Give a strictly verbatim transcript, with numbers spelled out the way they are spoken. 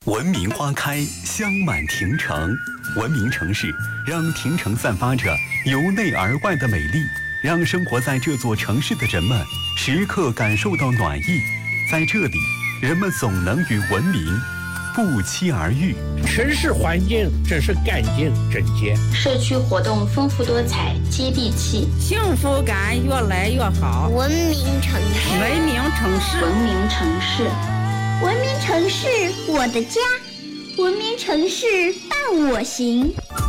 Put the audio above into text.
文明花开，香满庭城。文明城市让庭城散发着由内而外的美丽，让生活在这座城市的人们时刻感受到暖意。在这里，人们总能与文明不期而遇。 城市环境真是干净整洁， 社区活动丰富多彩，接地气， 幸福感越来越好。 文明城市， 文明城市， 文明城市， 文明城市，我的家。文明城市伴我行。